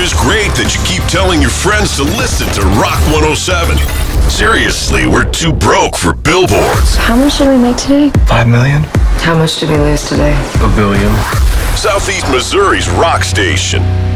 is great that you keep telling your friends to listen to Rock 107. Seriously, we're too broke for billboards. How much did we make today? $5 million. How much did we lose today? $1 billion. Southeast Missouri's rock station.